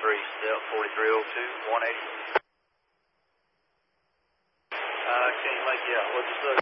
step 4302, 180. Canyon Lake, yeah. What's the